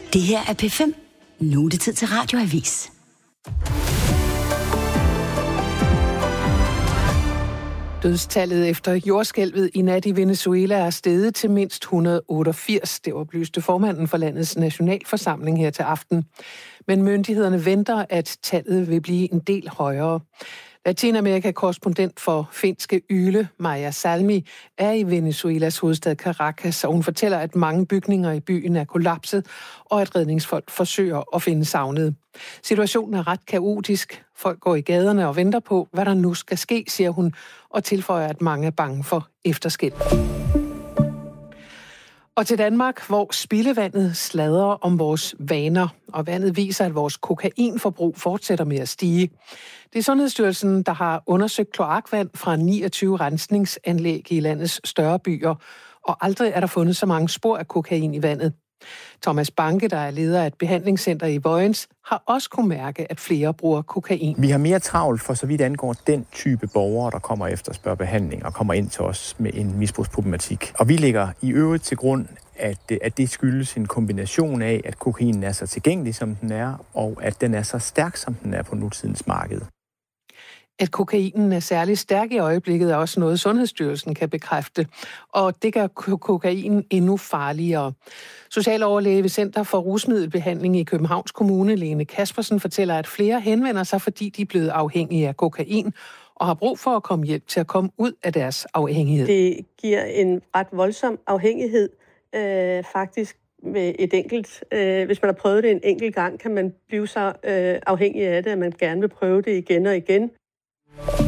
Det her er P5. Nu er det tid til Radioavis. Dødstallet efter jordskælvet i nat i Venezuela er steget til mindst 188. Det oplyste formanden for landets nationalforsamling her til aften. Men myndighederne venter, at tallet vil blive en del højere. Latinamerika-korrespondent for finske Yle, Maja Salmi, er i Venezuelas hovedstad Caracas, og hun fortæller, at mange bygninger i byen er kollapset, og at redningsfolk forsøger at finde savnede. Situationen er ret kaotisk. Folk går i gaderne og venter på, hvad der nu skal ske, siger hun, og tilføjer, at mange er bange for efterskælv. Og til Danmark, hvor spildevandet sladrer om vores vaner, og vandet viser, at vores kokainforbrug fortsætter med at stige. Det er Sundhedsstyrelsen, der har undersøgt kloakvand fra 29 rensningsanlæg i landets større byer, og aldrig er der fundet så mange spor af kokain i vandet. Thomas Banke, der er leder af et behandlingscenter i Vojens, har også kunnet mærke, at flere bruger kokain. Vi har mere travlt for så vidt angår den type borgere, der kommer efter spørger behandling og kommer ind til os med en misbrugsproblematik. Og vi lægger i øvrigt til grund, at det skyldes en kombination af, at kokainen er så tilgængelig, som den er, og at den er så stærk, som den er på nutidens marked. At kokainen er særlig stærk i øjeblikket er også noget, Sundhedsstyrelsen kan bekræfte, og det gør kokain endnu farligere. Socialoverlæge ved Center for Rusmiddelbehandling i Københavns Kommune, Lene Kaspersen, fortæller, at flere henvender sig, fordi de er blevet afhængige af kokain, og har brug for at komme hjælp til at komme ud af deres afhængighed. Det giver en ret voldsom afhængighed, faktisk med et enkelt. Hvis man har prøvet det en enkelt gang, kan man blive så afhængig af det, at man gerne vil prøve det igen og igen.